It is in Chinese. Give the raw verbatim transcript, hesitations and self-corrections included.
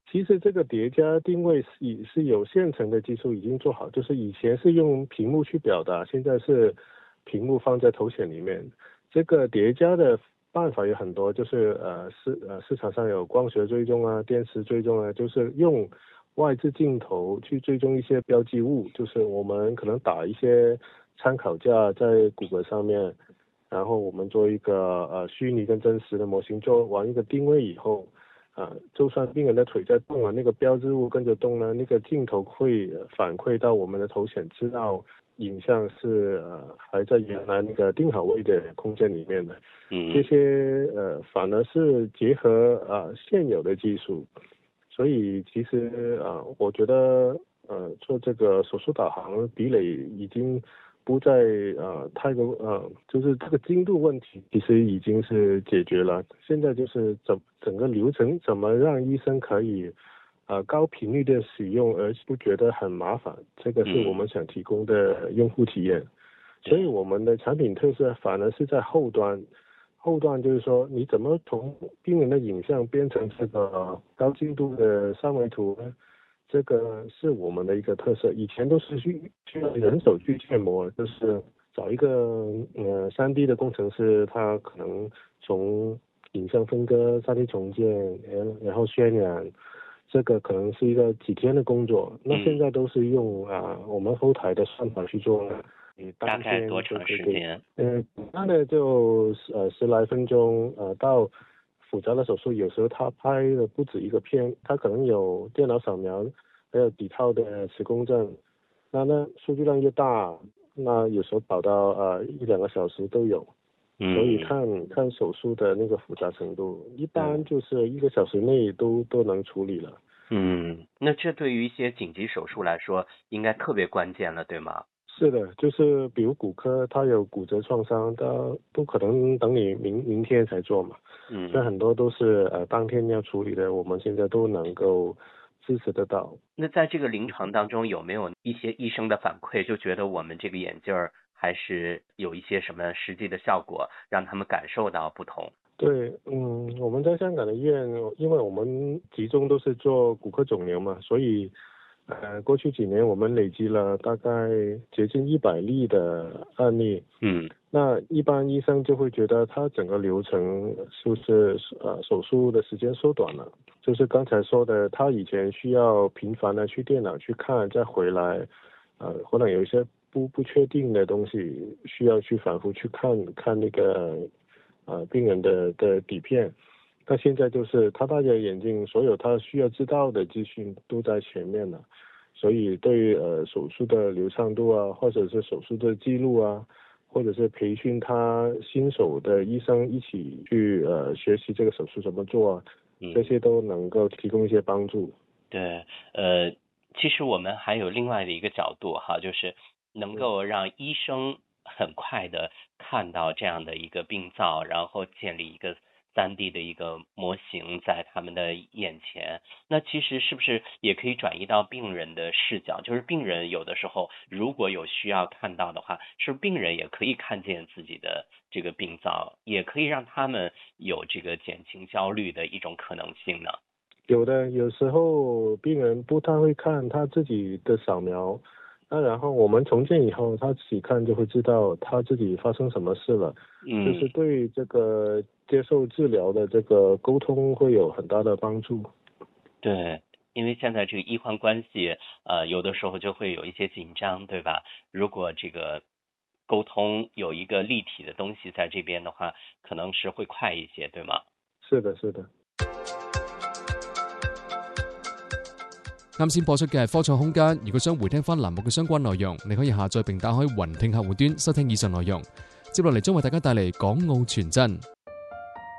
其实这个叠加定位是是有现成的技术已经做好，就是以前是用屏幕去表达，现在是屏幕放在头显里面。这个叠加的办法有很多，就是呃市呃市场上有光学追踪啊、电磁追踪啊，就是用外置镜头去追踪一些标记物，就是我们可能打一些参考架在谷歌上面，然后我们做一个呃虚拟跟真实的模型，做完一个定位以后。啊，就算病人的腿在动啊，那个标志物跟着动呢，那个镜头会反馈到我们的头显，知道影像是呃还在原来那个定好位的空间里面的。 嗯， 这些呃反而是结合啊、呃、现有的技术，所以其实啊、呃、我觉得呃做这个手术导航壁垒已经。不再呃太过呃，就是这个精度问题其实已经是解决了。现在就是整整个流程怎么让医生可以呃高频率的使用，而不觉得很麻烦，这个是我们想提供的用户体验。嗯、所以我们的产品特色反而是在后端，后端就是说你怎么从病人的影像变成这个高精度的三维图呢？这个是我们的一个特色，以前都是需需要人手去建模，就是找一个呃 三 D 的工程师，他可能从影像分割、三 D 重建，然后渲染，这个可能是一个几天的工作。那现在都是用啊、呃、我们后台的算法去做，你大概多长时间？ 嗯，那呢就呃十来分钟，呃到。复杂的手术有时候他拍的不止一个片，他可能有电脑扫描，还有底套的磁共振，那那数据量越大，那有时候跑到呃一两个小时都有， 嗯、 所以看看手术的那个复杂程度，一般就是一个小时内都都能处理了。 嗯，那这对于一些紧急手术来说，应该特别关键了，对吗？ 是的，就是比如骨科，它有骨折创伤，它不可能等你明明天才做嘛。 嗯， 那很多都是呃当天要处理的，我们现在都能够支持得到。 那在这个临床当中，有没有一些医生的反馈，就觉得我们这个眼镜儿还是有一些什么实际的效果，让他们感受到不同？ 对，嗯，我们在香港的医院，因为我们集中都是做骨科肿瘤嘛，所以。呃，过去几年我们累积了大概接近一百例的案例。 嗯， 那一般医生就会觉得他整个流程是不是呃手术的时间缩短了？就是刚才说的，他以前需要频繁的去电脑去看，再回来，呃，可能有一些不不确定的东西需要去反复去看看那个呃病人的的底片。那现在就是他戴着眼镜，所有他需要知道的资讯都在前面了，所以对于呃手术的流畅度啊，或者是手术的记录啊，或者是培训他新手的医生一起去呃学习这个手术怎么做啊，这些都能够提供一些帮助。 对，呃，其实我们还有另外的一个角度哈，就是能够让医生很快的看到这样的一个病灶，然后建立一个三 D 的一个模型在他们的眼前。那其实是不是也可以转移到病人的视角？就是病人有的时候如果有需要看到的话，是不是病人也可以看见自己的这个病灶，也可以让他们有这个减轻焦虑的一种可能性呢？ 有的，有时候病人不太会看他自己的扫描，那然后我们重建以后，他自己看就会知道他自己发生什么事了。 嗯， 就是对这个接受治疗的这个沟通会有很大的帮助。 对，因为现在这个医患关系，呃，有的时候就会有一些紧张，对吧？如果这个沟通有一个立體的東西在這邊的話，可能是會快一些，對嗎？ 是的，是的。 啱先播出嘅係科創空間，如果想回聽翻欄目嘅相關內容，你可以下載並打開雲聽客戶端收聽以上內容。接落嚟將為大家帶嚟港澳傳真。